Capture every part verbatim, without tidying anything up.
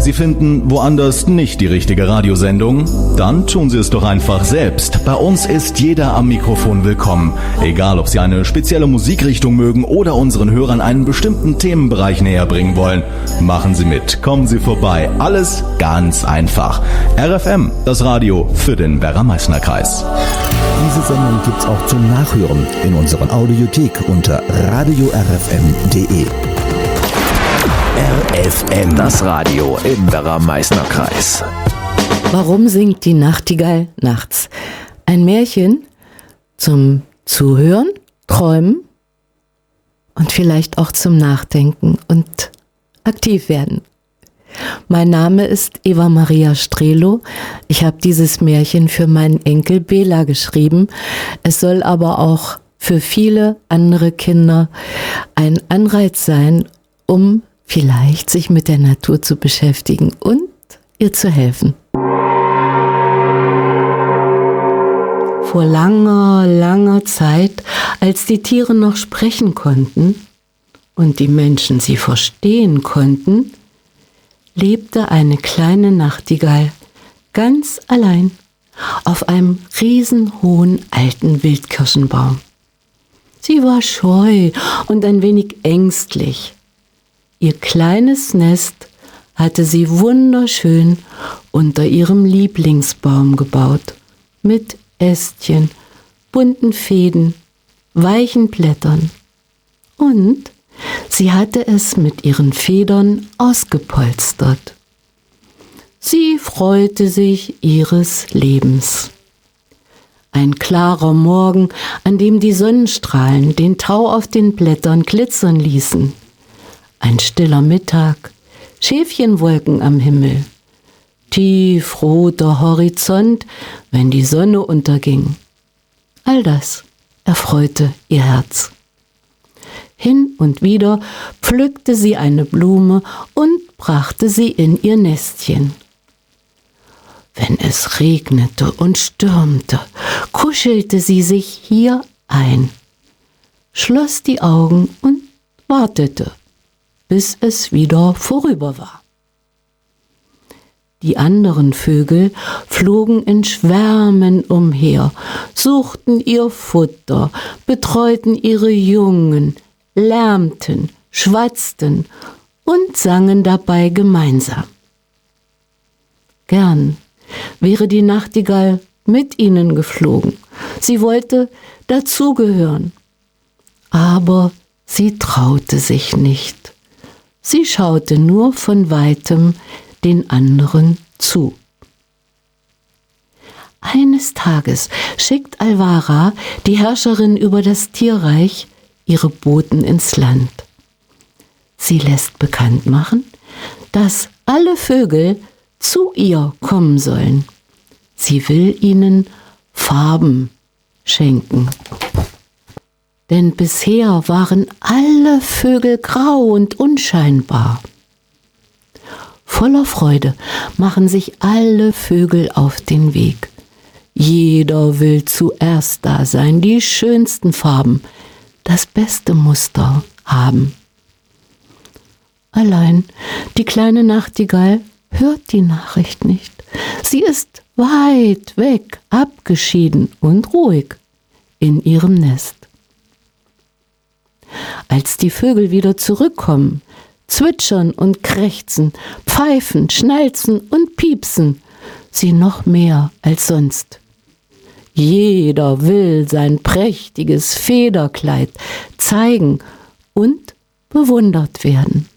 Sie finden woanders nicht die richtige Radiosendung? Dann tun Sie es doch einfach selbst. Bei uns ist jeder am Mikrofon willkommen. Egal, ob Sie eine spezielle Musikrichtung mögen oder unseren Hörern einen bestimmten Themenbereich näher bringen wollen. Machen Sie mit, kommen Sie vorbei. Alles ganz einfach. R F M, das Radio für den Werra-Meißner-Kreis. Diese Sendung gibt's auch zum Nachhören in unserer Audiothek unter radio r f m punkt d e. R F M, das Radio im Werra-Meißner-Kreis. Warum singt die Nachtigall nachts? Ein Märchen zum Zuhören, Träumen und vielleicht auch zum Nachdenken und aktiv werden. Mein Name ist Eva Maria Strelo. Ich habe dieses Märchen für meinen Enkel Bela geschrieben. Es soll aber auch für viele andere Kinder ein Anreiz sein, um vielleicht sich mit der Natur zu beschäftigen und ihr zu helfen. Vor langer, langer Zeit, als die Tiere noch sprechen konnten und die Menschen sie verstehen konnten, lebte eine kleine Nachtigall ganz allein auf einem riesenhohen alten Wildkirschenbaum. Sie war scheu und ein wenig ängstlich. Ihr kleines Nest hatte sie wunderschön unter ihrem Lieblingsbaum gebaut, mit Ästchen, bunten Fäden, weichen Blättern. Und sie hatte es mit ihren Federn ausgepolstert. Sie freute sich ihres Lebens. Ein klarer Morgen, an dem die Sonnenstrahlen den Tau auf den Blättern glitzern ließen. Ein stiller Mittag, Schäfchenwolken am Himmel, tiefroter Horizont, wenn die Sonne unterging. All das erfreute ihr Herz. Hin und wieder pflückte sie eine Blume und brachte sie in ihr Nestchen. Wenn es regnete und stürmte, kuschelte sie sich hier ein, schloss die Augen und wartete, bis es wieder vorüber war. Die anderen Vögel flogen in Schwärmen umher, suchten ihr Futter, betreuten ihre Jungen, lärmten, schwatzten und sangen dabei gemeinsam. Gern wäre die Nachtigall mit ihnen geflogen. Sie wollte dazugehören, aber sie traute sich nicht. Sie schaute nur von weitem den anderen zu. Eines Tages schickt Alvara, die Herrscherin über das Tierreich, ihre Boten ins Land. Sie lässt bekannt machen, dass alle Vögel zu ihr kommen sollen. Sie will ihnen Farben schenken. Denn bisher waren alle Vögel grau und unscheinbar. Voller Freude machen sich alle Vögel auf den Weg. Jeder will zuerst da sein, die schönsten Farben, das beste Muster haben. Allein die kleine Nachtigall hört die Nachricht nicht. Sie ist weit weg, abgeschieden und ruhig in ihrem Nest. Als die Vögel wieder zurückkommen, zwitschern und krächzen, pfeifen, schnalzen und piepsen, sie noch mehr als sonst. Jeder will sein prächtiges Federkleid zeigen und bewundert werden.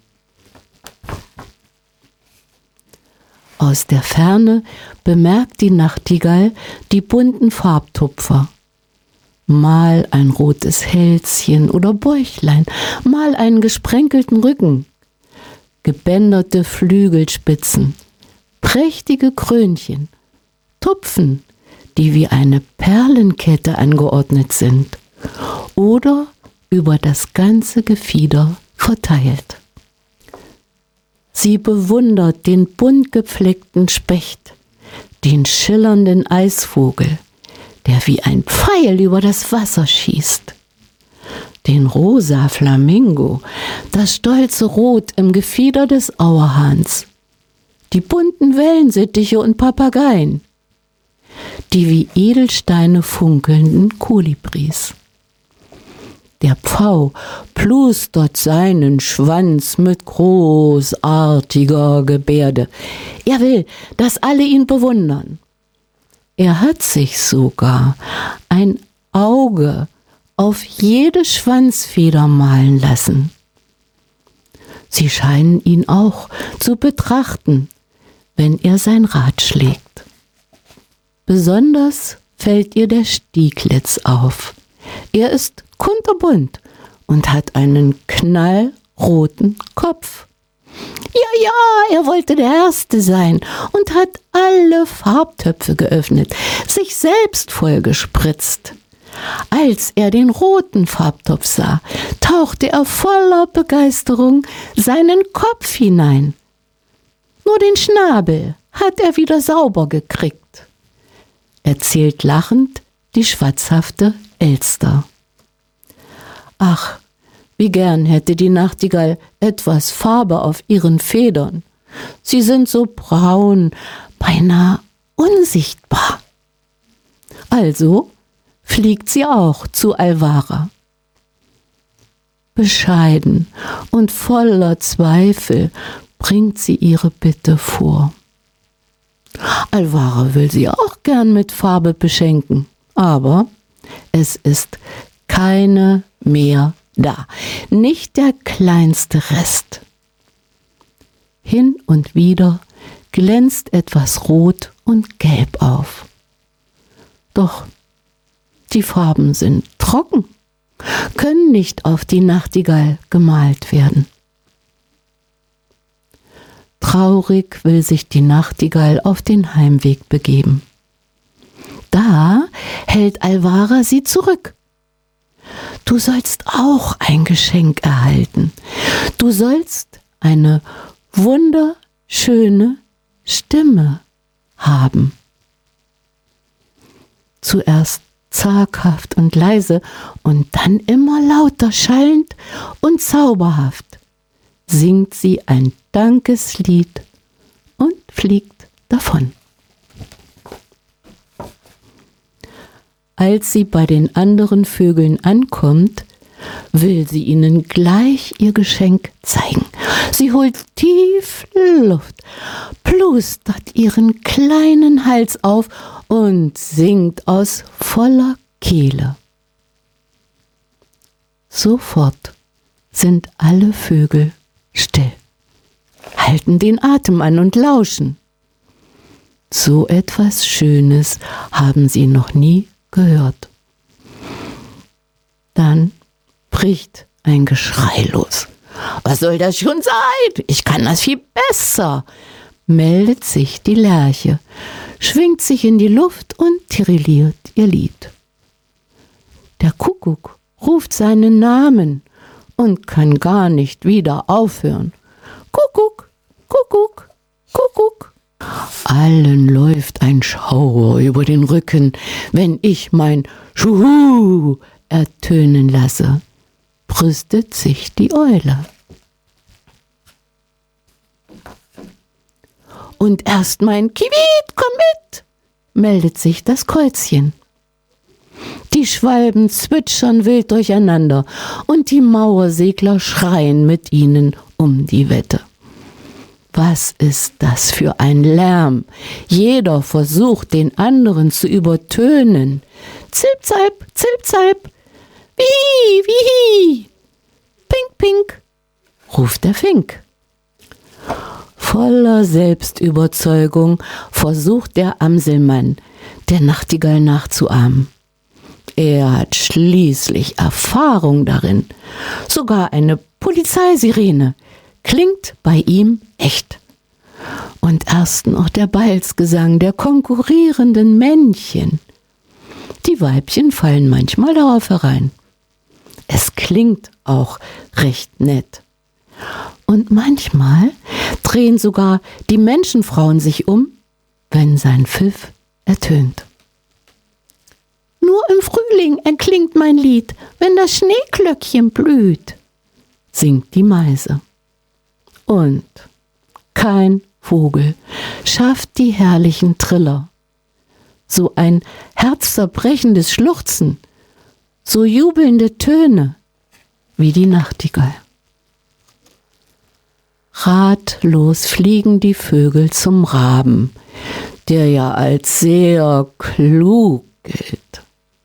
Aus der Ferne bemerkt die Nachtigall die bunten Farbtupfer. Mal ein rotes Hälschen oder Bäuchlein, mal einen gesprenkelten Rücken, gebänderte Flügelspitzen, prächtige Krönchen, Tupfen, die wie eine Perlenkette angeordnet sind oder über das ganze Gefieder verteilt. Sie bewundert den bunt gepflegten Specht, den schillernden Eisvogel, der wie ein Pfeil über das Wasser schießt, den rosa Flamingo, das stolze Rot im Gefieder des Auerhahns, die bunten Wellensittiche und Papageien, die wie Edelsteine funkelnden Kolibris. Der Pfau plustert seinen Schwanz mit großartiger Gebärde. Er will, dass alle ihn bewundern. Er hat sich sogar ein Auge auf jede Schwanzfeder malen lassen. Sie scheinen ihn auch zu betrachten, wenn er sein Rad schlägt. Besonders fällt ihr der Stieglitz auf. Er ist kunterbunt und hat einen knallroten Kopf. Ja, ja, er wollte der Erste sein und hat alle Farbtöpfe geöffnet, sich selbst vollgespritzt. Als er den roten Farbtopf sah, tauchte er voller Begeisterung seinen Kopf hinein. Nur den Schnabel hat er wieder sauber gekriegt, erzählt lachend die schwatzhafte Elster. Ach, wie gern hätte die Nachtigall etwas Farbe auf ihren Federn. Sie sind so braun, beinahe unsichtbar. Also fliegt sie auch zu Alvara. Bescheiden und voller Zweifel bringt sie ihre Bitte vor. Alvara will sie auch gern mit Farbe beschenken, aber es ist keine mehr da, nicht der kleinste Rest. Hin und wieder glänzt etwas Rot und Gelb auf. Doch die Farben sind trocken, können nicht auf die Nachtigall gemalt werden. Traurig will sich die Nachtigall auf den Heimweg begeben. Da hält Alvara sie zurück. Du sollst auch ein Geschenk erhalten. Du sollst eine wunderschöne Stimme haben. Zuerst zaghaft und leise und dann immer lauter, schallend und zauberhaft singt sie ein Dankeslied und fliegt davon. Als sie bei den anderen Vögeln ankommt, will sie ihnen gleich ihr Geschenk zeigen. Sie holt tief Luft, plustert ihren kleinen Hals auf und singt aus voller Kehle. Sofort sind alle Vögel still, halten den Atem an und lauschen. So etwas Schönes haben sie noch nie gehört. Dann bricht ein Geschrei los. Was soll das schon sein? Ich kann das viel besser, meldet sich die Lerche, schwingt sich in die Luft und tirilliert ihr Lied. Der Kuckuck ruft seinen Namen und kann gar nicht wieder aufhören. Kuckuck, Kuckuck, Kuckuck. Allen läuft ein Schauer über den Rücken, wenn ich mein Schuhu ertönen lasse, brüstet sich die Eule. Und erst mein Kiwit, komm mit, meldet sich das Käuzchen. Die Schwalben zwitschern wild durcheinander und die Mauersegler schreien mit ihnen um die Wette. Was ist das für ein Lärm? Jeder versucht, den anderen zu übertönen. Zilp-zalp, zilp-zalp, wie, wie, pink, pink, ruft der Fink. Voller Selbstüberzeugung versucht der Amselmann, der Nachtigall nachzuahmen. Er hat schließlich Erfahrung darin. Sogar eine Polizeisirene klingt bei ihm echt. Und erst noch der Balzgesang der konkurrierenden Männchen. Die Weibchen fallen manchmal darauf herein. Es klingt auch recht nett. Und manchmal drehen sogar die Menschenfrauen sich um, wenn sein Pfiff ertönt. Nur im Frühling erklingt mein Lied, wenn das Schneeglöckchen blüht, singt die Meise. Und kein Vogel schafft die herrlichen Triller. So ein herzzerbrechendes Schluchzen, so jubelnde Töne wie die Nachtigall. Ratlos fliegen die Vögel zum Raben, der ja als sehr klug gilt.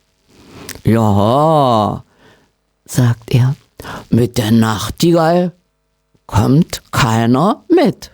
Ja, sagt er, mit der Nachtigall kommt keiner mit.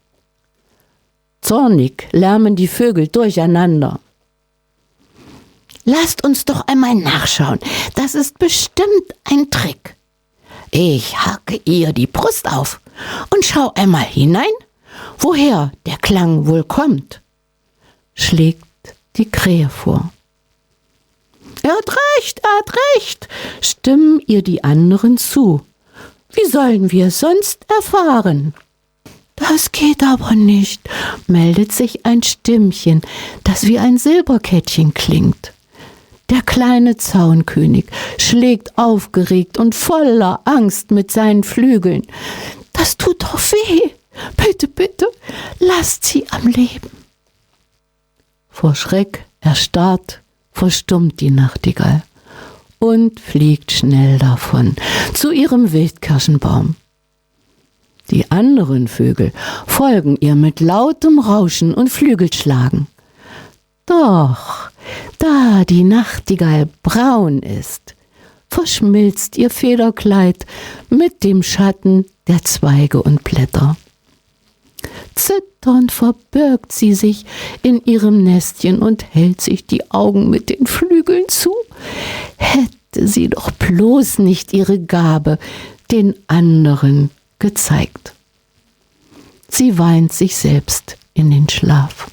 Zornig lärmen die Vögel durcheinander. Lasst uns doch einmal nachschauen, das ist bestimmt ein Trick. Ich hacke ihr die Brust auf und schau einmal hinein, woher der Klang wohl kommt, schlägt die Krähe vor. Er hat recht, er hat recht, stimmen ihr die anderen zu. Wie sollen wir es sonst erfahren? Das geht aber nicht, meldet sich ein Stimmchen, das wie ein Silberkettchen klingt. Der kleine Zaunkönig schlägt aufgeregt und voller Angst mit seinen Flügeln. Das tut doch weh. Bitte, bitte, lasst sie am Leben. Vor Schreck erstarrt, verstummt die Nachtigall und fliegt schnell davon zu ihrem Wildkirschenbaum. Die anderen Vögel folgen ihr mit lautem Rauschen und Flügelschlagen. Doch, da die Nachtigall braun ist, verschmilzt ihr Federkleid mit dem Schatten der Zweige und Blätter. Zitternd verbirgt sie sich in ihrem Nestchen und hält sich die Augen mit den Flügeln zu. Hätte sie doch bloß nicht ihre Gabe den anderen gezeigt. Sie weint sich selbst in den Schlaf.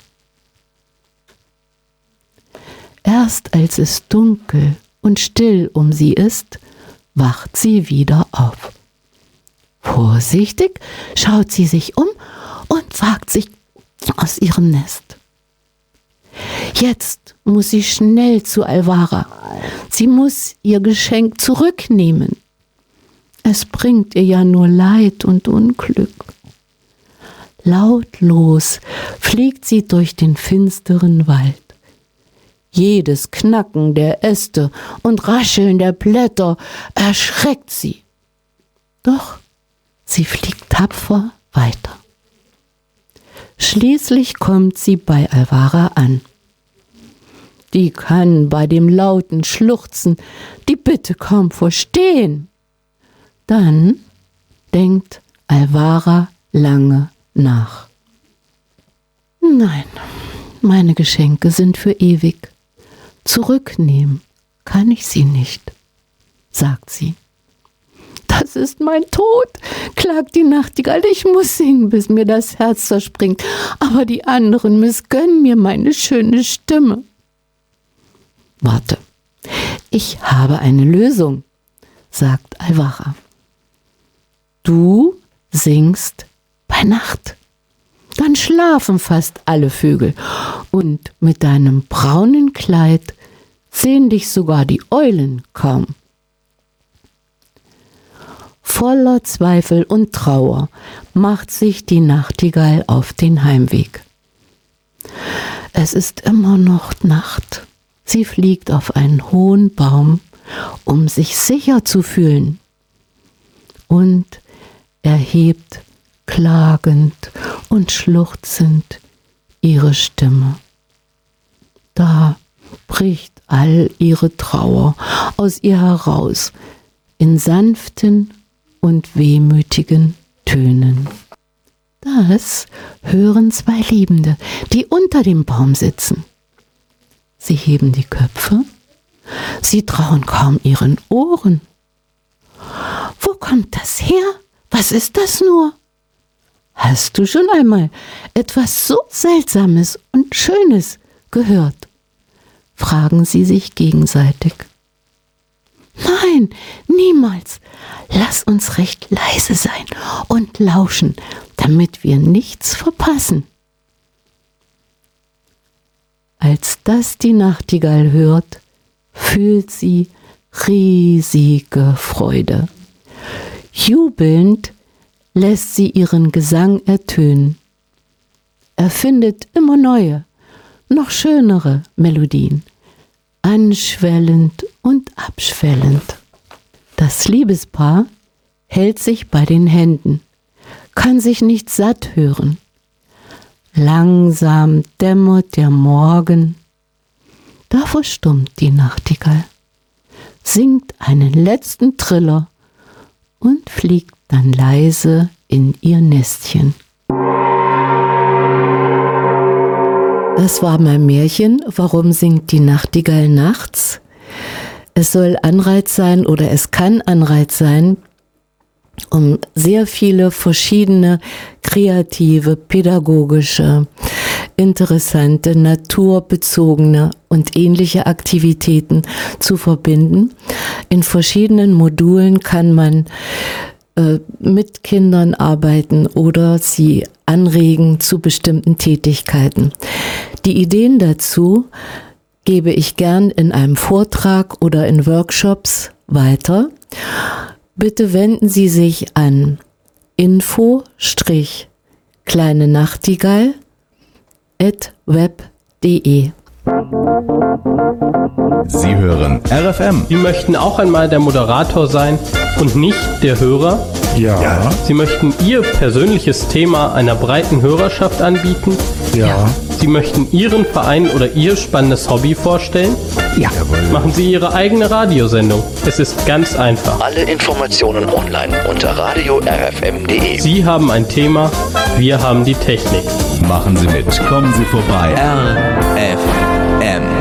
Erst als es dunkel und still um sie ist, wacht sie wieder auf. Vorsichtig schaut sie sich um und wagt sich aus ihrem Nest. Jetzt muss sie schnell zu Alvara. Sie muss ihr Geschenk zurücknehmen. Es bringt ihr ja nur Leid und Unglück. Lautlos fliegt sie durch den finsteren Wald. Jedes Knacken der Äste und Rascheln der Blätter erschreckt sie. Doch sie fliegt tapfer weiter. Schließlich kommt sie bei Alvara an. Die kann bei dem lauten Schluchzen die Bitte kaum verstehen. Dann denkt Alvara lange nach. Nein, meine Geschenke sind für ewig. Zurücknehmen kann ich sie nicht, sagt sie. Das ist mein Tod, klagt die Nachtigall. Ich muss singen, bis mir das Herz zerspringt. Aber die anderen missgönnen mir meine schöne Stimme. Warte, ich habe eine Lösung, sagt Alvara. Du singst bei Nacht. Dann schlafen fast alle Vögel. Und mit deinem braunen Kleid sehen dich sogar die Eulen kaum. Voller Zweifel und Trauer macht sich die Nachtigall auf den Heimweg. Es ist immer noch Nacht. Sie fliegt auf einen hohen Baum, um sich sicher zu fühlen, und erhebt klagend und schluchzend ihre Stimme. Da bricht all ihre Trauer aus ihr heraus in sanften und wehmütigen Tönen. Das hören zwei Liebende, die unter dem Baum sitzen. Sie heben die Köpfe, sie trauen kaum ihren Ohren. Wo kommt das her? Was ist das nur? Hast du schon einmal etwas so Seltsames und Schönes gehört? Fragen sie sich gegenseitig. Nein, niemals. Lass uns recht leise sein und lauschen, damit wir nichts verpassen. Als das die Nachtigall hört, fühlt sie riesige Freude. Jubelnd lässt sie ihren Gesang ertönen. erfindet immer neue, noch schönere Melodien, anschwellend und abschwellend. Das Liebespaar hält sich bei den Händen, kann sich nicht satt hören. Langsam dämmert der Morgen, da verstummt die Nachtigall, singt einen letzten Triller und fliegt dann leise in ihr Nestchen. Das war mein Märchen. Warum singt die Nachtigall nachts? Es soll Anreiz sein oder es kann Anreiz sein, um sehr viele verschiedene kreative, pädagogische, interessante, naturbezogene und ähnliche Aktivitäten zu verbinden. In verschiedenen Modulen kann man äh, mit Kindern arbeiten oder sie anregen zu bestimmten Tätigkeiten. Die Ideen dazu gebe ich gern in einem Vortrag oder in Workshops weiter. Bitte wenden Sie sich an info-kleine Nachtigall at web punkt de. Sie hören R F M. Sie möchten auch einmal der Moderator sein und nicht der Hörer? Ja. Sie möchten Ihr persönliches Thema einer breiten Hörerschaft anbieten? Ja. Sie möchten Ihren Verein oder Ihr spannendes Hobby vorstellen? Ja. Machen Sie Ihre eigene Radiosendung. Es ist ganz einfach. Alle Informationen online unter radio r f m punkt de. Sie haben ein Thema, wir haben die Technik. Machen Sie mit, kommen Sie vorbei. R F M